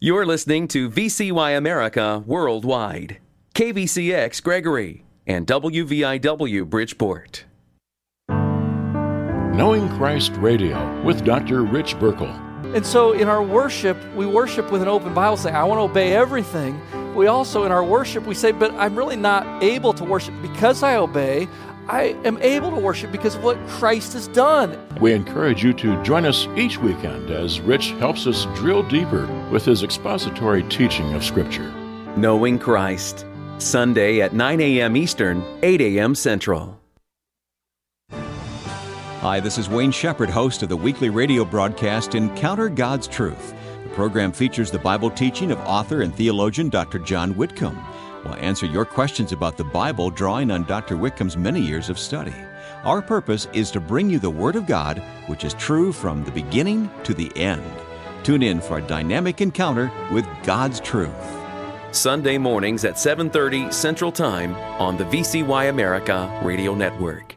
You're listening to VCY America Worldwide, KVCX Gregory, and WVIW Bridgeport. Knowing Christ Radio with Dr. Rich Burkle. And so in our worship, we worship with an open Bible, saying, I want to obey everything. We also, in our worship, we say, but I'm really not able to worship because I obey. I am able to worship because of what Christ has done. We encourage you to join us each weekend as Rich helps us drill deeper with his expository teaching of Scripture. Knowing Christ, Sunday at 9 a.m. Eastern, 8 a.m. Central. Hi, this is Wayne Shepherd, host of the weekly radio broadcast Encounter God's Truth. The program features the Bible teaching of author and theologian Dr. John Whitcomb. We'll answer your questions about the Bible, drawing on Dr. Whitcomb's many years of study. Our purpose is to bring you the Word of God, which is true from the beginning to the end. Tune in for a dynamic encounter with God's truth. Sunday mornings at 7:30 Central Time on the VCY America Radio Network.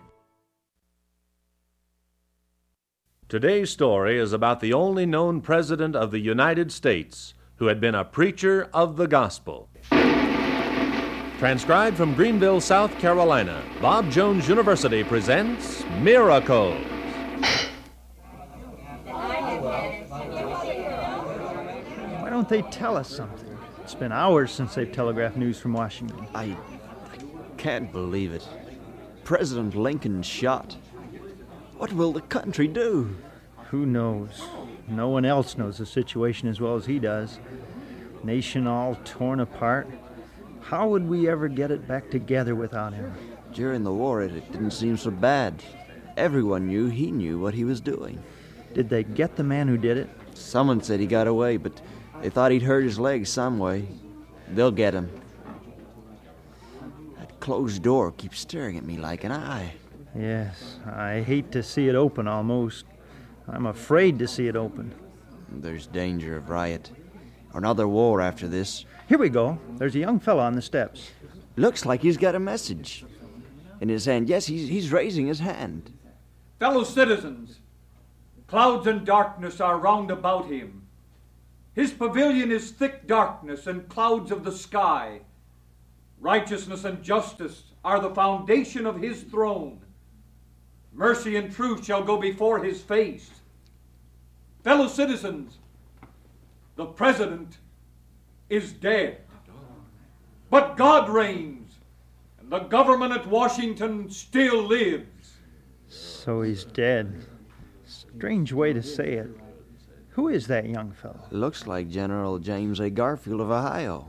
Today's story is about the only known president of the United States who had been a preacher of the gospel. Transcribed from Greenville, South Carolina, Bob Jones University presents Miracles. Why don't they tell us something? It's been hours since they've telegraphed news from Washington. I can't believe it. President Lincoln shot. What will the country do? Who knows? No one else knows the situation as well as he does. Nation all torn apart. How would we ever get it back together without him? During the war, it didn't seem so bad. Everyone knew he knew what he was doing. Did they get the man who did it? Someone said he got away, but they thought he'd hurt his leg some way. They'll get him. That closed door keeps staring at me like an eye. Yes, I hate to see it open almost. I'm afraid to see it open. There's danger of riot. Or another war after this. Here we go. There's a young fellow on the steps. Looks like he's got a message in his hand. Yes, he's raising his hand. Fellow citizens, clouds and darkness are round about him. His pavilion is thick darkness and clouds of the sky. Righteousness and justice are the foundation of his throne. Mercy and truth shall go before his face. Fellow citizens, the president is dead. But God reigns, and the government at Washington still lives. So he's dead. Strange way to say it. Who is that young fellow? Looks like General James A. Garfield of Ohio.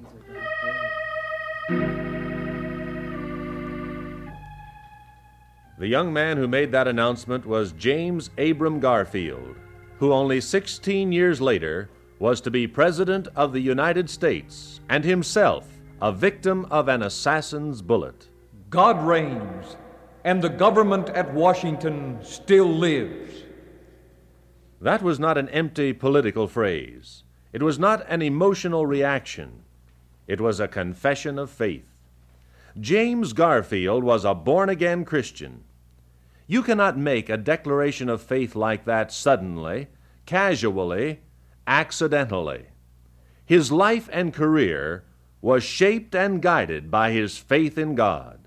The young man who made that announcement was James Abram Garfield, who only 16 years later was to be President of the United States, and himself a victim of an assassin's bullet. God reigns, and the government at Washington still lives. That was not an empty political phrase. It was not an emotional reaction. It was a confession of faith. James Garfield was a born-again Christian. You cannot make a declaration of faith like that suddenly, casually, accidentally. His life and career was shaped and guided by his faith in God.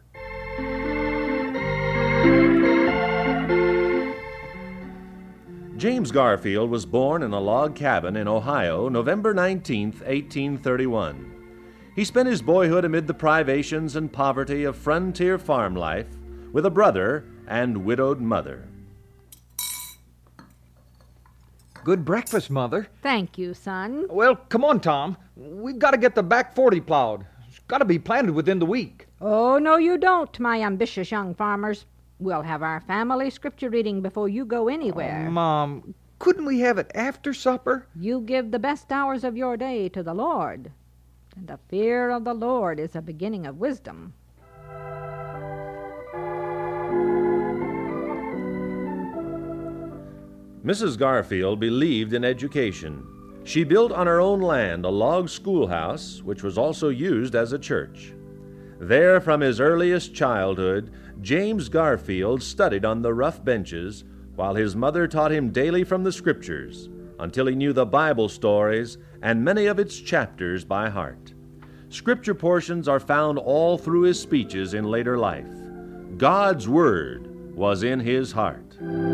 James Garfield was born in a log cabin in Ohio, November 19, 1831. He spent his boyhood amid the privations and poverty of frontier farm life with a brother and widowed mother. Good breakfast, Mother. Thank you, son. Well, come on, Tom. We've got to get the back 40 plowed. It's got to be planted within the week. Oh, no, you don't, my ambitious young farmers. We'll have our family scripture reading before you go anywhere. Oh, Mom, couldn't we have it after supper? You give the best hours of your day to the Lord, and the fear of the Lord is a beginning of wisdom. Mrs. Garfield believed in education. She built on her own land a log schoolhouse, which was also used as a church. There, from his earliest childhood, James Garfield studied on the rough benches, while his mother taught him daily from the Scriptures, until he knew the Bible stories and many of its chapters by heart. Scripture portions are found all through his speeches in later life. God's Word was in his heart.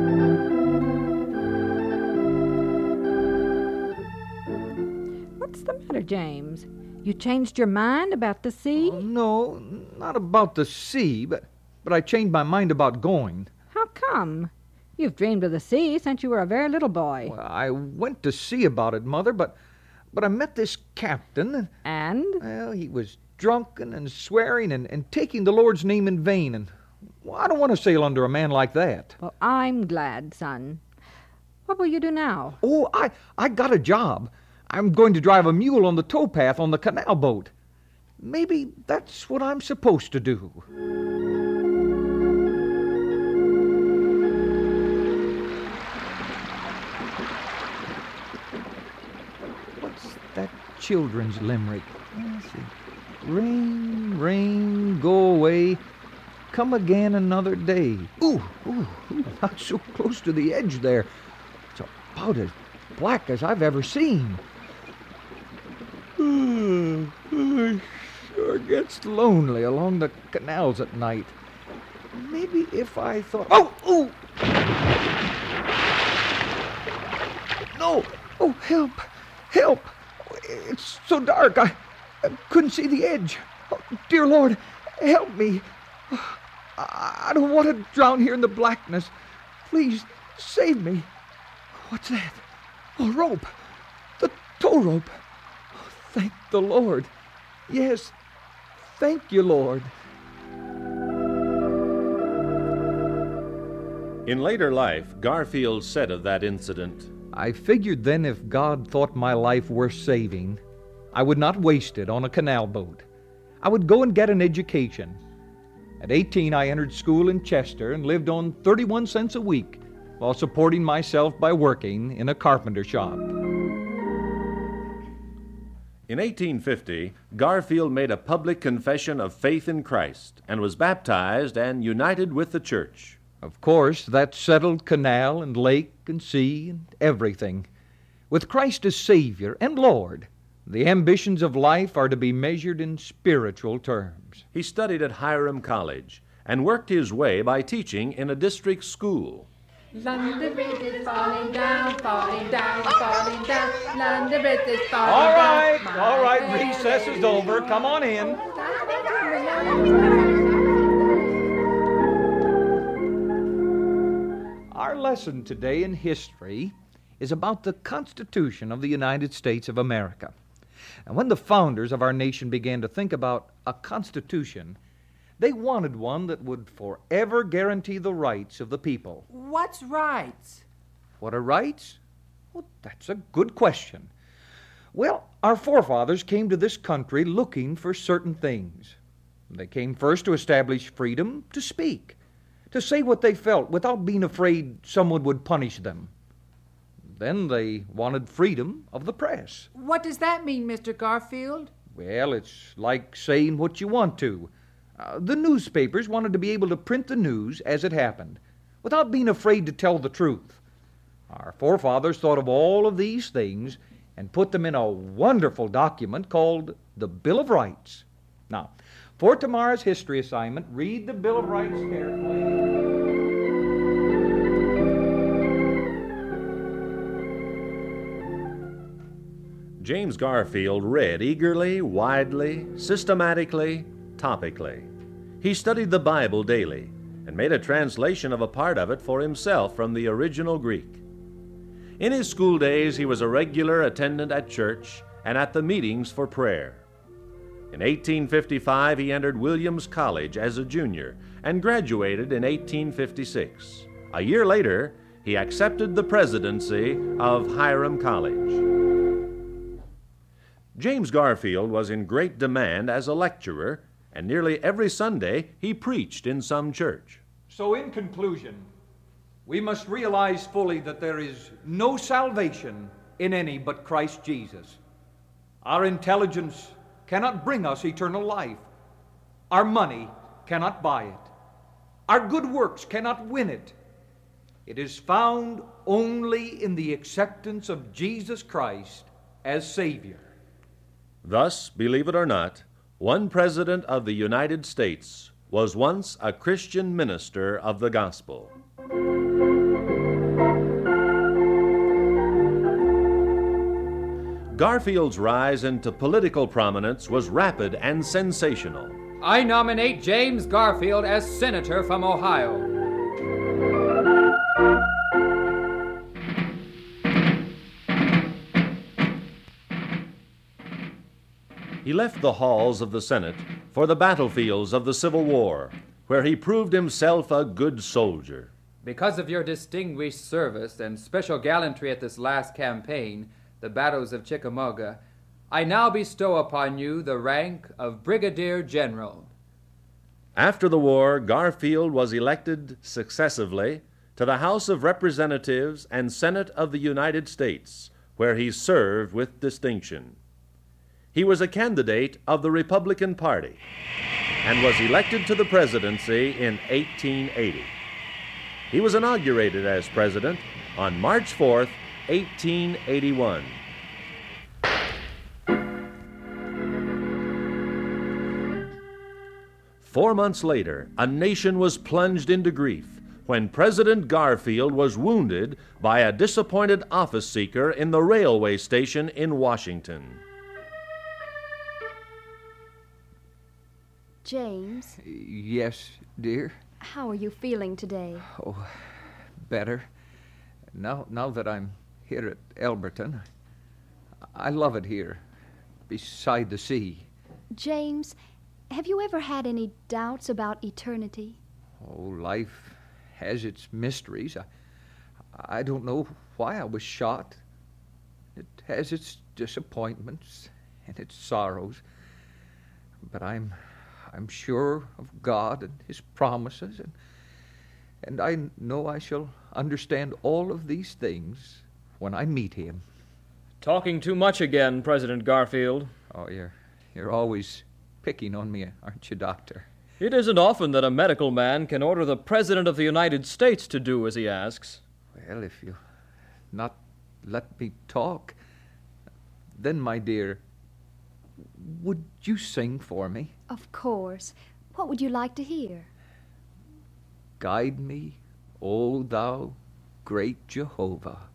What's the matter, James? You changed your mind about the sea? Oh, no, not about the sea, but I changed my mind about going. How come? You've dreamed of the sea since you were a very little boy. Well, I went to see about it, Mother, but I met this captain. And? Well, he was drunken and swearing and taking the Lord's name in vain. And well, I don't want to sail under a man like that. Well, I'm glad, son. What will you do now? Oh, I got a job. I'm going to drive a mule on the towpath on the canal boat. Maybe that's what I'm supposed to do. What's that children's limerick? Let's see. Rain, rain, go away. Come again another day. Ooh, not so close to the edge there. It's about as black as I've ever seen. It sure gets lonely along the canals at night. Maybe if I thought... Oh! No! Oh, help! Help! It's so dark, I couldn't see the edge. Oh, dear Lord, help me. I don't want to drown here in the blackness. Please, save me. What's that? A rope. The tow rope. Oh, thank the Lord. Yes, thank you, Lord. In later life, Garfield said of that incident, I figured then if God thought my life worth saving, I would not waste it on a canal boat. I would go and get an education. At 18, I entered school in Chester and lived on 31 cents a week while supporting myself by working in a carpenter shop. In 1850, Garfield made a public confession of faith in Christ and was baptized and united with the church. Of course, that settled canal and lake and sea and everything. With Christ as Savior and Lord, the ambitions of life are to be measured in spiritual terms. He studied at Hiram College and worked his way by teaching in a district school. London Bridge is falling down, falling down, falling down. London Bridge is falling down. All right, recess is over. Come on in. Our lesson today in history is about the Constitution of the United States of America. And when the founders of our nation began to think about a constitution, they wanted one that would forever guarantee the rights of the people. What's rights? What are rights? Well, that's a good question. Well, our forefathers came to this country looking for certain things. They came first to establish freedom to speak, to say what they felt without being afraid someone would punish them. Then they wanted freedom of the press. What does that mean, Mr. Garfield? Well, it's like saying what you want to. The newspapers wanted to be able to print the news as it happened, without being afraid to tell the truth. Our forefathers thought of all of these things and put them in a wonderful document called the Bill of Rights. Now, for tomorrow's history assignment, read the Bill of Rights carefully. James Garfield read eagerly, widely, systematically, topically. He studied the Bible daily and made a translation of a part of it for himself from the original Greek. In his school days, he was a regular attendant at church and at the meetings for prayer. In 1855, he entered Williams College as a junior and graduated in 1856. A year later, he accepted the presidency of Hiram College. James Garfield was in great demand as a lecturer, and nearly every Sunday he preached in some church. So in conclusion, we must realize fully that there is no salvation in any but Christ Jesus. Our intelligence cannot bring us eternal life. Our money cannot buy it. Our good works cannot win it. It is found only in the acceptance of Jesus Christ as Savior. Thus, believe it or not, one president of the United States was once a Christian minister of the gospel. Garfield's rise into political prominence was rapid and sensational. I nominate James Garfield as Senator from Ohio. He left the halls of the Senate for the battlefields of the Civil War, where he proved himself a good soldier. Because of your distinguished service and special gallantry at this last campaign, the battles of Chickamauga, I now bestow upon you the rank of Brigadier General. After the war, Garfield was elected successively to the House of Representatives and Senate of the United States, where he served with distinction. He was a candidate of the Republican Party and was elected to the presidency in 1880. He was inaugurated as president on March 4th, 1881. Four months later, a nation was plunged into grief when President Garfield was wounded by a disappointed office seeker in the railway station in Washington. James? Yes, dear? How are you feeling today? Oh, better. Now that I'm here at Elberton, I love it here, beside the sea. James, have you ever had any doubts about eternity? Oh, life has its mysteries. I don't know why I was shot. It has its disappointments and its sorrows. But I'm sure of God and His promises, and I know I shall understand all of these things when I meet Him. Talking too much again, President Garfield. Oh, you're always picking on me, aren't you, Doctor? It isn't often that a medical man can order the President of the United States to do as he asks. Well, if you'll not let me talk, then, my dear, would you sing for me? Of course. What would you like to hear? Guide me, O thou great Jehovah,